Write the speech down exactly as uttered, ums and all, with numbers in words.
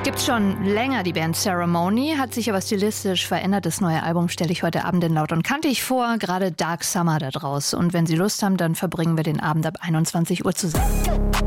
Gibt's schon länger, die Band Ceremony, hat sich aber stilistisch verändert. Das neue Album stelle ich heute Abend in Laut und Kantig vor, gerade Dark Summer da draus. Und wenn Sie Lust haben, dann verbringen wir den Abend ab einundzwanzig Uhr zusammen.